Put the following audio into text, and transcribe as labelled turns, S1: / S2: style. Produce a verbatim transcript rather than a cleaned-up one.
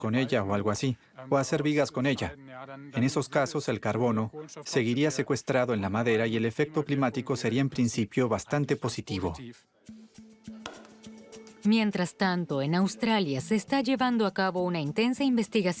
S1: con ella o algo así, o hacer vigas con ella. En esos casos, el carbono seguiría secuestrado en la madera y el efecto climático sería en principio bastante positivo.
S2: Mientras tanto, en Australia se está llevando a cabo una intensa investigación